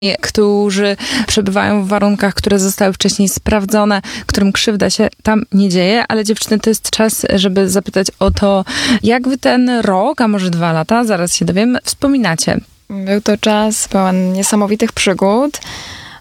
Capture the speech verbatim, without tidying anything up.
którzy przebywają w warunkach, które zostały wcześniej sprawdzone, którym krzywda się tam nie dzieje, ale dziewczyny, to jest czas, żeby zapytać o to, jak wy ten rok, a może dwa lata, zaraz się dowiem, wspominacie. Był to czas pełen niesamowitych przygód.